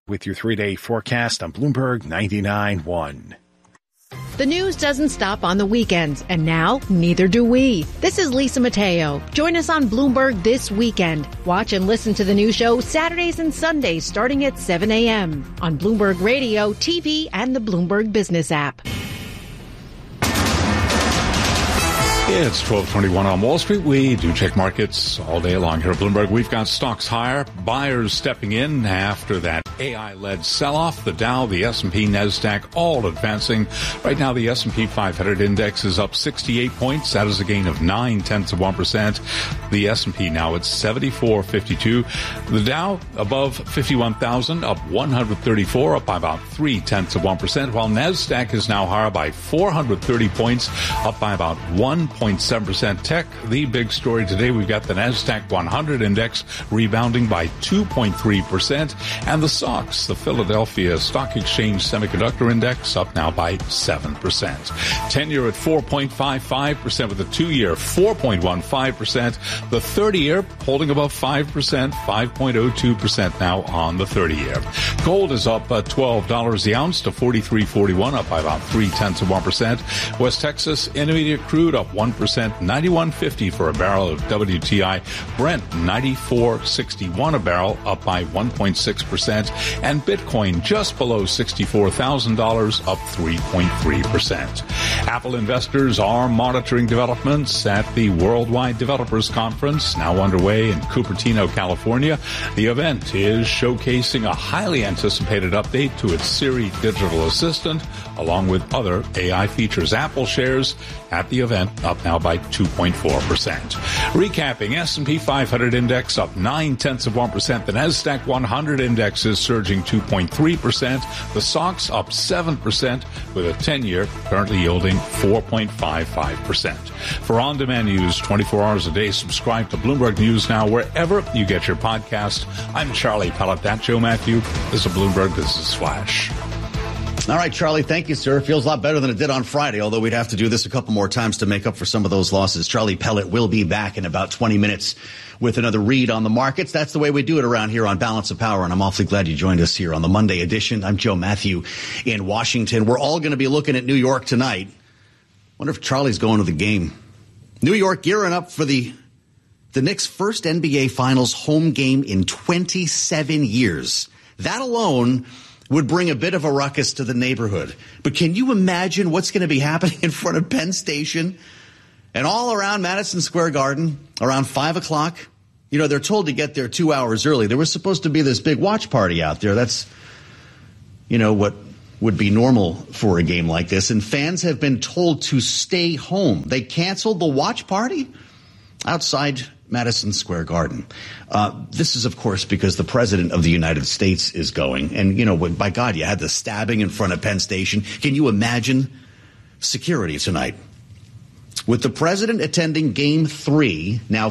with your 3-day forecast on Bloomberg 99.1. The news doesn't stop on the weekends, and now neither do we. This is Lisa Mateo. Join us on Bloomberg This Weekend. Watch and listen to the new show Saturdays and Sundays starting at 7 a.m. on Bloomberg Radio, TV, and the Bloomberg Business app. It's 12:21 on Wall Street. We do check markets all day long here at Bloomberg. We've got stocks higher, buyers stepping in after that AI-led sell-off. The Dow, the S&P, NASDAQ, all advancing. Right now, the S&P 500 index is up 68 points. That is a gain of 0.9%. The S&P now at 74.52. The Dow above 51,000, up 134, up by about 0.3%, while NASDAQ is now higher by 430 points, up by about 1.7%. Tech, the big story today, we've got the NASDAQ 100 index rebounding by 2.3%, and the SOX, the Philadelphia Stock Exchange Semiconductor Index, up now by 7%. 10-year at 4.55%, with the 2-year 4.15%. The 30-year holding above 5%, 5.02% now on the 30-year. Gold is up $12 the ounce to $43.41, up by about 0.3%. West Texas Intermediate crude up 1%, 91.50 for a barrel of WTI. Brent 94.61 a barrel, up by 1.6%, and Bitcoin just below $64,000, up 3.3%. Apple investors are monitoring developments at the Worldwide Developers Conference, now underway in Cupertino, California. The event is showcasing a highly anticipated update to its Siri digital assistant, along with other AI features. Apple shares at the event up now by 2.4%. Recapping, S&P 500 index up 0.9%. The NASDAQ 100 index is surging 2.3%. The SOX up 7%, with a 10-year currently yielding 4.55%. For on-demand news 24 hours a day, subscribe to Bloomberg News Now wherever you get your podcast. I'm Charlie Pellet. That Joe Matthew is a Bloomberg Business Flash. All right, Charlie, thank you, sir. Feels a lot better than it did on Friday, although we'd have to do this a couple more times to make up for some of those losses. Charlie Pellet will be back in about 20 minutes with another read on the markets. That's the way we do it around here on Balance of Power, and I'm awfully glad you joined us here on the Monday edition. I'm Joe Matthew in Washington. We're all going to be looking at New York tonight. Wonder if Charlie's going to the game. New York gearing up for the Knicks' first NBA Finals home game in 27 years. That alone would bring a bit of a ruckus to the neighborhood. But can you imagine what's going to be happening in front of Penn Station and all around Madison Square Garden around 5 o'clock? You know, they're told to get there 2 hours early. There was supposed to be this big watch party out there. That's, you know, what would be normal for a game like this. And fans have been told to stay home. They canceled the watch party outside Madison Square Garden. This is, of course, because the president of the United States is going. And, you know, by God, you had the stabbing in front of Penn Station. Can you imagine security tonight? With the president attending Game 3 now